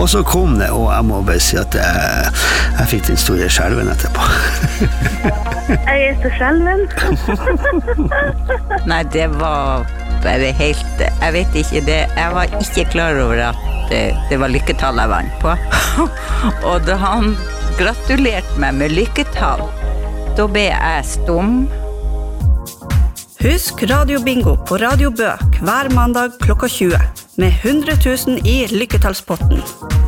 Og så kom det, og jeg må bare si at jeg fikk den store skjelven etterpå. Jeg så skjelven. Nei, det var bare helt, jeg vet ikke det, jeg var ikke klar over at det var lykketall jeg vant på. Og da han gratulerte meg med lykketall, da ble jeg stum. Husk Radio Bingo på Radio Bø hver mandag klokka 20 med 100 000 i lykketallspotten.